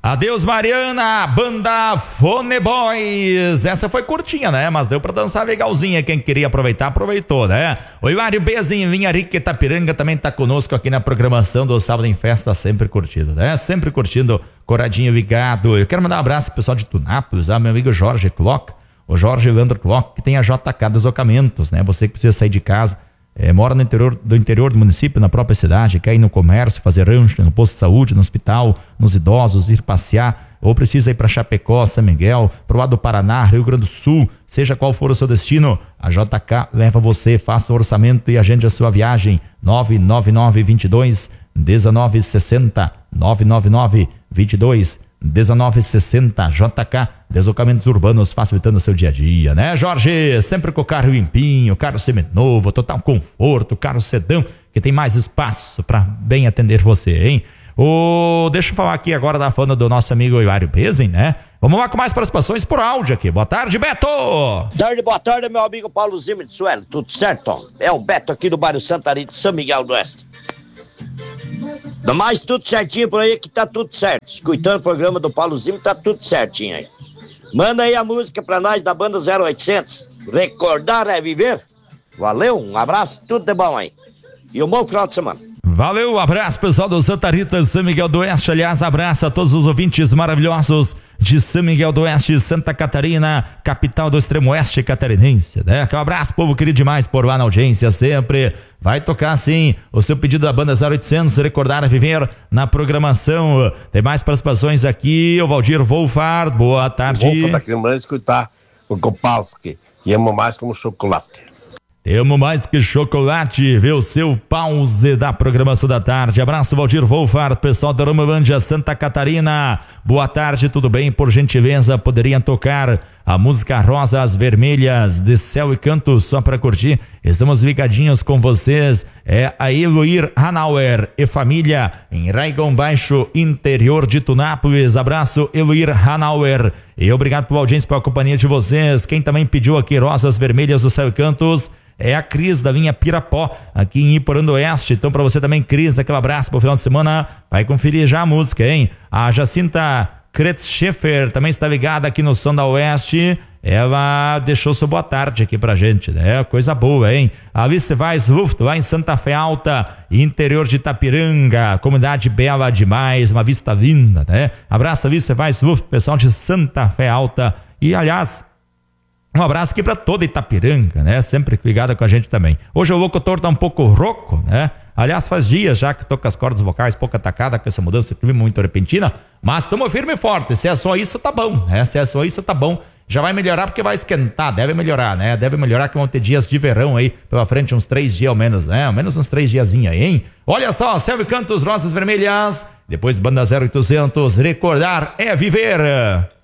Adeus, Mariana, banda Fone Boys. Essa foi curtinha, né? Mas deu pra dançar legalzinha. Quem queria aproveitar, aproveitou, né? O Hilário Bezin, Linha Rica Itapiranga, também tá conosco aqui na programação do Sábado em Festa, sempre curtido, né? Sempre curtindo, coradinho ligado. Eu quero mandar um abraço pro pessoal de Tunápolis, meu amigo Jorge Clock, o Jorge Leandro Clock, que tem a JK Deslocamentos, né? Você que precisa sair de casa, mora no interior do município, na própria cidade, quer ir no comércio, fazer rancho, no posto de saúde, no hospital, nos idosos, ir passear, ou precisa ir para Chapecó, São Miguel, pro lado do Paraná, Rio Grande do Sul, seja qual for o seu destino, a JK leva você, faça o orçamento e agende a sua viagem. 999-22-1960, 999-22-1960, JK Deslocamentos Urbanos, facilitando o seu dia a dia, né, Jorge? Sempre com o carro limpinho, carro seminovo, total conforto, carro sedã, que tem mais espaço para bem atender você, hein? Deixa eu falar aqui agora da fã do nosso amigo Hilário Bezin, né? Vamos lá com mais participações por áudio aqui. Boa tarde, Beto! Boa tarde, meu amigo Paulo Zimmer de Suelo, tudo certo? É o Beto aqui do bairro Santa Rita, São Miguel do Oeste. Mas tudo certinho por aí, que tá tudo certo. Escutando o programa do Paulo Zimmer, tá tudo certinho aí. Manda aí a música pra nós da banda 0800. Recordar é viver. Valeu, um abraço, tudo de bom aí. E um bom final de semana. Valeu, abraço pessoal do Santa Rita, São Miguel do Oeste. Aliás, abraço a todos os ouvintes maravilhosos de São Miguel do Oeste, Santa Catarina, capital do extremo oeste catarinense, né? Um abraço, povo querido demais por lá na audiência sempre. Vai tocar sim o seu pedido da banda 0800, Recordar a Viver, na programação. Tem mais participações aqui, o Valdir Wolfard, boa tarde. O Wolfard tá querendo escutar o Kopalski, que amo mais como chocolate. Temos mais que chocolate, vê o seu pause da programação da tarde. Abraço, Valdir Wolfard, pessoal da Romândia, Santa Catarina. Boa tarde, tudo bem? Por gentileza, poderiam tocar a música Rosas Vermelhas de Céu e Canto, só para curtir. Estamos ligadinhos com vocês. É a Eloir Hanauer e família em Raigão Baixo, interior de Tunápolis. Abraço, Eloir Hanauer. E obrigado pela audiência, pela companhia de vocês. Quem também pediu aqui Rosas Vermelhas do Céu e Cantos é a Cris da linha Pirapó, aqui em Iporã Oeste. Então para você também, Cris, aquele abraço pro final de semana. Vai conferir já a música, hein? A Jacinta Kretscheffer também está ligada aqui no Som da Oeste. Ela deixou sua boa tarde aqui pra gente, né? Coisa boa, hein? A Alice Weisluft, lá em Santa Fé Alta, interior de Itapiranga, comunidade bela demais, uma vista linda, né? Abraço, Alice Weisluft, pessoal de Santa Fé Alta. E, aliás, um abraço aqui pra toda Itapiranga, né? Sempre ligada com a gente também. Hoje o locutor tá um pouco rouco, né? Aliás, faz dias já que tô com as cordas vocais pouco atacada com essa mudança de clima muito repentina, mas estamos firme e forte. Se é só isso, tá bom, né? Se é só isso, tá bom. Já vai melhorar porque vai esquentar, deve melhorar, né? Deve melhorar que vão ter dias de verão aí pela frente, uns 3 dias ao menos, né? Ao menos uns 3 diazinhos aí, hein? Olha só, Céu e Cantos, Rosas Vermelhas, depois banda 0800, Recordar é Viver.